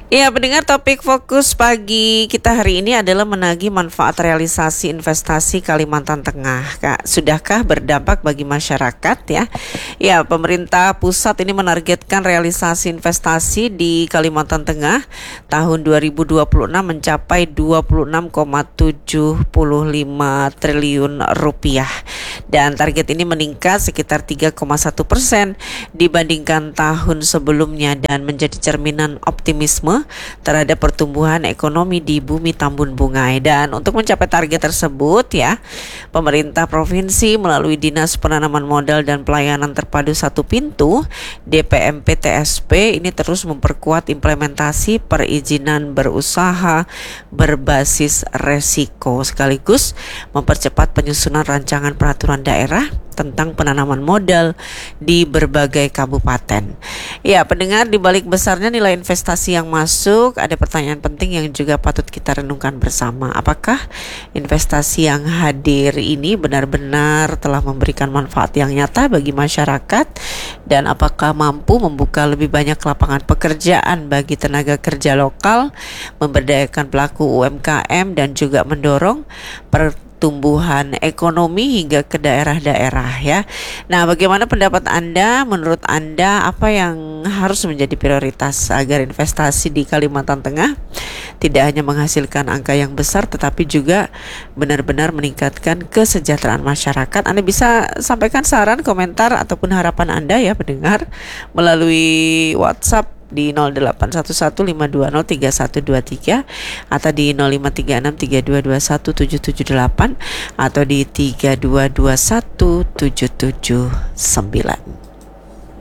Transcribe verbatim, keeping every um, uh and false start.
Ya, pendengar, topik fokus pagi kita hari ini adalah menagih manfaat realisasi investasi Kalimantan Tengah. Kak, sudahkah berdampak bagi masyarakat ya? Ya, pemerintah pusat ini menargetkan realisasi investasi di Kalimantan Tengah tahun dua ribu dua puluh enam mencapai dua puluh enam koma tujuh lima triliun rupiah. Dan target ini meningkat sekitar tiga koma satu persen dibandingkan tahun sebelumnya dan menjadi cerminan optimisme terhadap pertumbuhan ekonomi di bumi Tambun Bungai. Dan untuk mencapai target tersebut ya, pemerintah provinsi melalui Dinas Penanaman Modal dan Pelayanan Terpadu Satu Pintu D P M P T S P ini terus memperkuat implementasi perizinan berusaha berbasis resiko sekaligus mempercepat penyusunan rancangan peraturan daerah tentang penanaman modal di berbagai kabupaten. Ya, pendengar, di balik besarnya nilai investasi yang masuk, ada pertanyaan penting yang juga patut kita renungkan bersama. Apakah investasi yang hadir ini benar-benar telah memberikan manfaat yang nyata bagi masyarakat, dan apakah mampu membuka lebih banyak lapangan pekerjaan bagi tenaga kerja lokal, memberdayakan pelaku U M K M, dan juga mendorong per tumbuhan ekonomi hingga ke daerah-daerah ya. Nah, bagaimana pendapat Anda? Menurut Anda apa yang harus menjadi prioritas agar investasi di Kalimantan Tengah tidak hanya menghasilkan angka yang besar tetapi juga benar-benar meningkatkan kesejahteraan masyarakat? Anda bisa sampaikan saran, komentar ataupun harapan Anda ya pendengar melalui WhatsApp di nol delapan satu satu lima dua nol tiga satu dua tiga atau di nol lima tiga enam tiga dua dua satu tujuh tujuh delapan atau di tiga dua dua satu tujuh tujuh sembilan.